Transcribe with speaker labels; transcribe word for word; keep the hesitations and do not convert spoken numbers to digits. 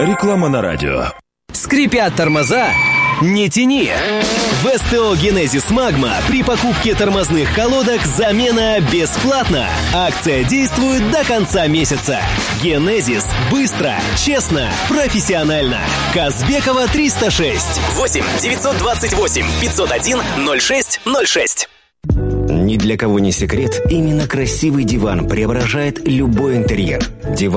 Speaker 1: Реклама на радио.
Speaker 2: Скрипят тормоза? Не тяни! В СТО «Генезис Магма» при покупке тормозных колодок замена бесплатна. Акция действует до конца месяца. «Генезис» – быстро, честно, профессионально. Казбекова триста шесть.
Speaker 3: восемь девятьсот двадцать восемь пятьсот один ноль шесть ноль шесть.
Speaker 4: Ни для кого не секрет, именно красивый диван преображает любой интерьер. Диван